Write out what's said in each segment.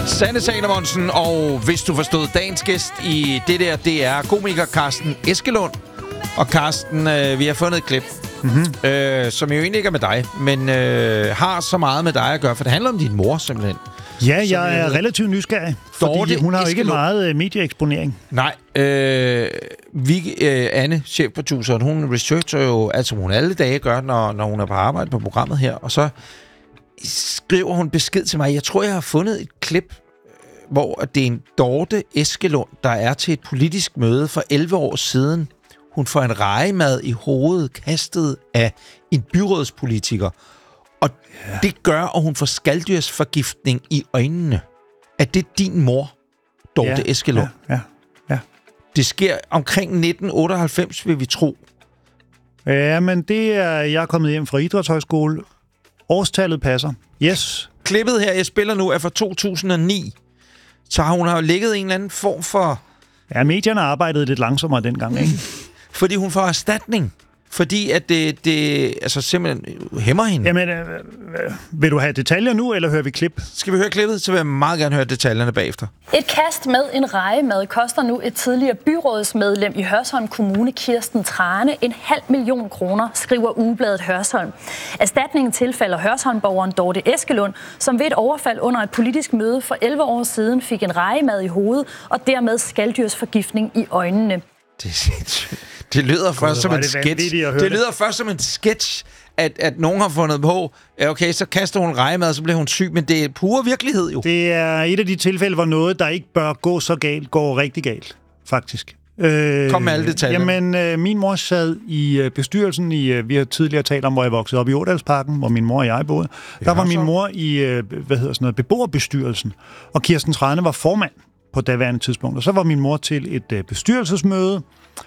Sanne Salomonsen, og hvis du forstod dagens gæst i det der, det er komiker Carsten Eskelund. Og Carsten, vi har fundet et klip, som jo egentlig ikke er med dig, men har så meget med dig at gøre, for det handler om din mor simpelthen. Ja, jeg er relativt nysgerrig, fordi hun har jo ikke meget medieeksponering. Nej, Anne, chefproduceren, hun researcher jo, altså hun alle dage gør, når hun er på arbejde på programmet her, og så skriver hun besked til mig. Jeg tror, jeg har fundet et klip, hvor det er en Dorte Eskelund, der er til et politisk møde for 11 år siden. Hun får en rejemad i hovedet kastet af en byrådspolitiker. Og det gør, at hun får skaldyrsforgiftning i øjnene. Er det din mor, Dorte Eskelund? Ja. Det sker omkring 1998, vil vi tro. Ja, men det er... Jeg er kommet hjem fra Idrætshøjskole. Årstallet passer. Yes. Klippet her, jeg spiller nu, er fra 2009. Så hun har jo ligget en eller anden form for... Ja, medierne arbejdede lidt langsommere dengang, ikke? Fordi hun får erstatning. Fordi at det altså simpelthen hæmmer hende. Jamen, vil du have detaljer nu, eller hører vi klip? Skal vi høre klippet, så vil jeg meget gerne høre detaljerne bagefter. Et kast med en rejemad koster nu et tidligere byrådsmedlem i Hørsholm Kommune, Kirsten Trane, 500.000 kroner, skriver ugebladet Hørsholm. Erstatningen tilfalder Hørsholm-borgeren Dorte Eskelund, som ved et overfald under et politisk møde for 11 år siden fik en rejemad i hovedet og dermed skaldyrsforgiftning i øjnene. Det er sindssygt. Det lyder først som en sketch. Det lyder først som en sketch, at nogen har fundet på, okay, så kaster hun rejemad, så bliver hun syg, men det er pure virkelighed jo. Det er et af de tilfælde, hvor noget, der ikke bør gå så galt, går rigtig galt, faktisk. Kom med alle detaljer. Jamen, min mor sad i bestyrelsen i, vi har tidligere talt om, hvor jeg voksede op i Ådalsparken, hvor min mor og jeg boede. Der var min mor i, beboerbestyrelsen, og Kirsten Trane var formand på daværende tidspunkt. Og så var min mor til et bestyrelsesmøde.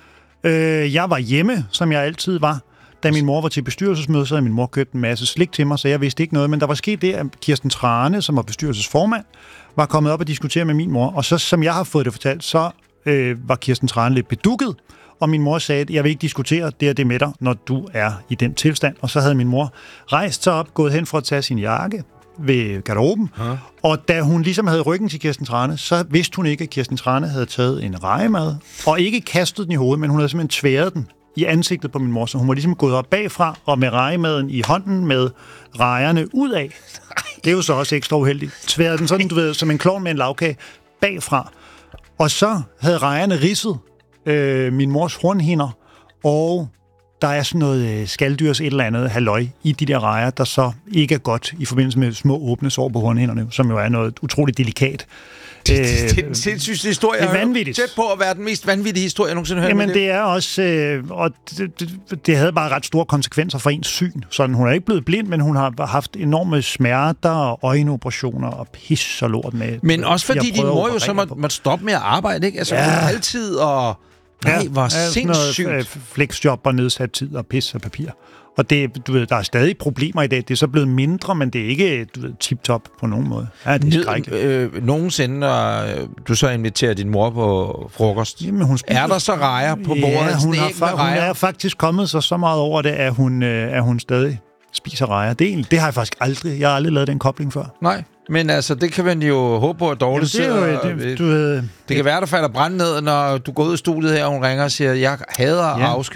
Jeg var hjemme, som jeg altid var. Da min mor var til bestyrelsesmøde, så havde min mor købt en masse slik til mig, så jeg vidste ikke noget. Men der var sket det, at Kirsten Trane, som var bestyrelsesformand, var kommet op og diskutere med min mor. Og så, som jeg har fået det fortalt, så var Kirsten Trane lidt bedukket. Og min mor sagde, at jeg vil ikke diskutere det og det med dig, når du er i den tilstand. Og så havde min mor rejst sig op, gået hen for at tage sin jakke ved garderoben. Og da hun ligesom havde ryggen til Kirsten Trane, så vidste hun ikke, at Kirsten Trane havde taget en rejemad, og ikke kastet den i hovedet, men hun havde simpelthen tværet den i ansigtet på min mor, så hun var ligesom gået op bagfra, og med rejemaden i hånden med rejerne ud af. Det er jo så også ekstra uheldigt. Tværet den sådan, du ved, som en klovn med en lavkage bagfra. Og så havde rejerne ridset min mors hornhinder, og der er sådan noget skalddyrs et eller andet halløj i de der rejer, der så ikke er godt i forbindelse med små åbne sår på hornhinderne, som jo er noget utroligt delikat. Det er en sindssyg historie. Det er vanvittigt. Tæt på at være den mest vanvittige historie, jeg nogensinde har hørt. Jamen, det er også... og det havde bare ret store konsekvenser for ens syn. Sådan, hun er ikke blevet blind, men hun har haft enorme smerter og øjenoperationer og pis og lort med. Men også fordi din mor jo så måtte stoppe med at arbejde, ikke? Altså, altid og... Nej, hvor sindssygt. Flexjob og nedsat tid og pis og papir. Og det, du ved, der er stadig problemer i dag. Det er så blevet mindre, men det er ikke, du ved, tip-top på nogen måde. Ja, det er skrækkeligt. Nogensinde, når du så inviterer din mor på frokost, jamen, hun er der så rejer på bordet? Ja, hun er faktisk kommet så meget over det, at hun stadig spiser rejer. Det har jeg faktisk aldrig. Jeg har aldrig lavet den kobling før. Nej. Men altså, det kan man jo håbe på, at Dorte sidder... Det kan være, der falder brand ned, når du går ud i studiet her, og hun ringer og siger, jeg hader at afsky